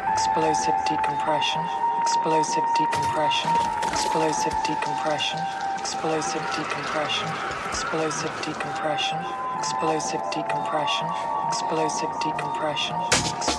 explosive decompression, explosive decompression, explosive decompression, explosive decompression, explosive decompression, explosive decompression, explosive decompression,